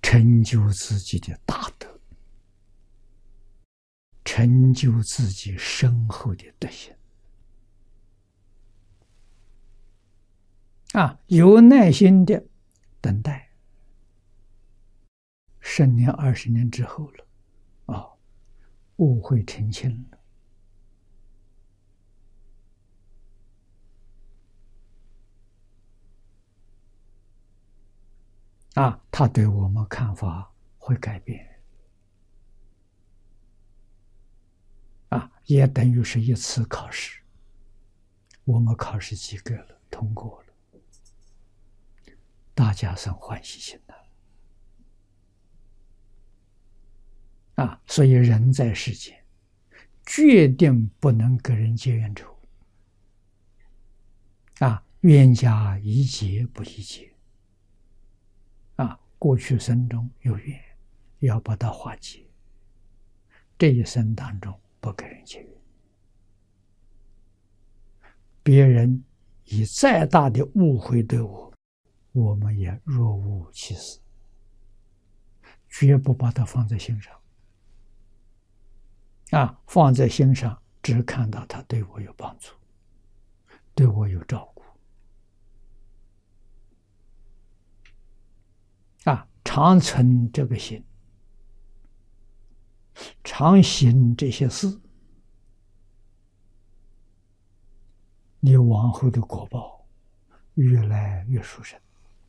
成就自己的大德，成就自己深厚的德行。有耐心的等待10年、20年之后了，误会澄清了，他对我们看法会改变，也等于是一次考试，我们考试及格了，通过了，大家生欢喜心所以人在世间，决定不能跟人结冤仇，冤家宜解不宜结，过去生中有冤，要把它化解，这一生当中不跟人结冤。别人以再大的误会对我，我们也若无其事，绝不把它放在心上。放在心上，只看到他对我有帮助，对我有照顾。常存这个心，常行这些事，你往后的果报越来越殊胜。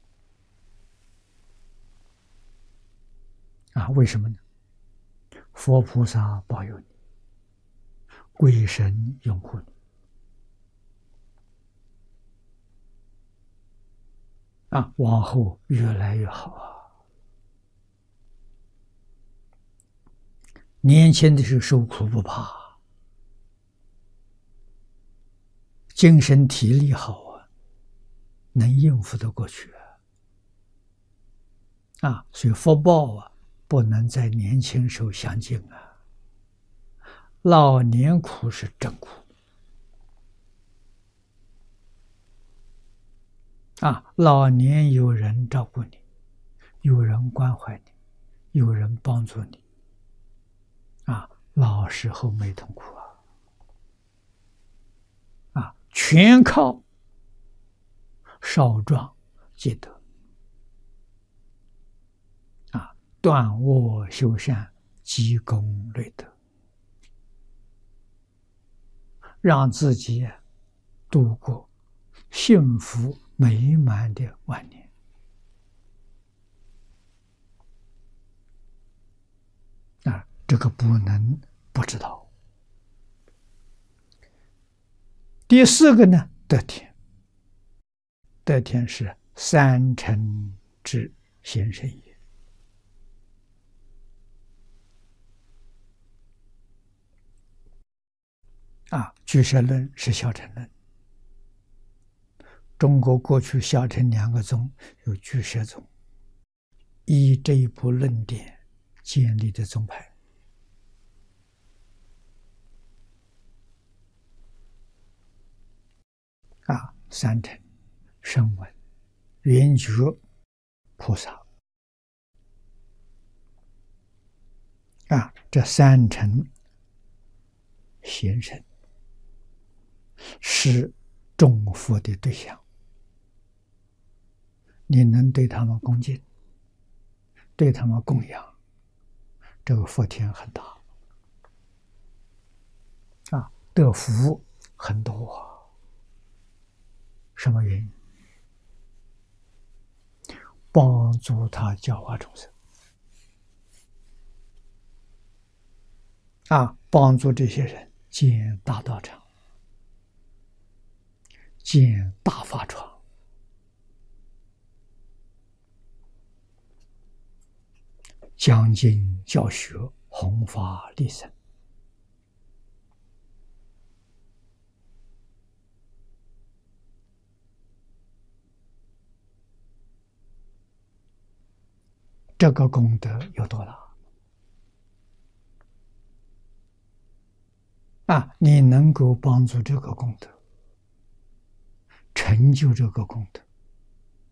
为什么呢？佛菩萨保佑你，鬼神拥护你，往后越来越好年轻的时候受苦不怕，精神体力好能应付得过去所以福报不能在年轻时候享尽老年苦是真苦老年有人照顾你，有人关怀你，有人帮助你老时候没痛苦全靠少壮积德断恶修善，积功累德，让自己度过幸福美满的晚年这个不能不知道。第4个呢，得天。得天是三乘之先生也俱舍论是小乘论。中国过去小乘2个宗有俱舍宗，依这一部论点建立的宗派三乘、声闻、缘觉、菩萨这3乘贤圣是众佛的对象，你能对他们恭敬，对他们供养，这个福田很大得福很多什么原因？帮助他教化众生帮助这些人建大道场，建大法床，讲经教学，弘法利生这个功德有多大你能够帮助这个功德，成就这个功德，